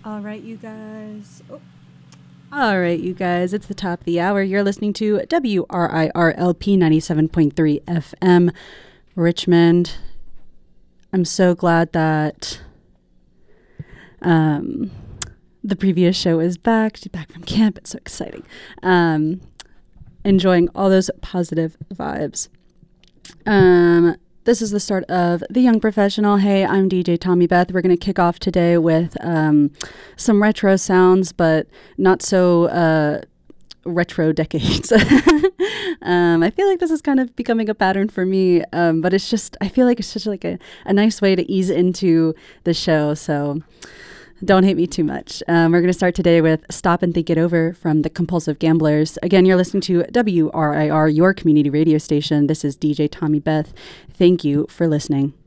All right, you guys. Oh. All right, you guys, it's the top of the hour. You're listening to WRIRLP 97.3 FM, Richmond. I'm so glad that the previous show is back. She's back from camp. It's so exciting. Enjoying all those positive vibes. This is the start of The Young Professional. Hey, I'm DJ Tommy Beth. We're going to kick off today with some retro sounds, but not so retro decades. I feel like this is kind of becoming a pattern for me, but it's just, I feel like it's just like a nice way to ease into the show, so don't hate me too much. We're going to start today with Stop and Think It Over from the Compulsive Gamblers. Again, you're listening to WRIR, your community radio station. This is DJ Tommy Beth. Thank you for listening.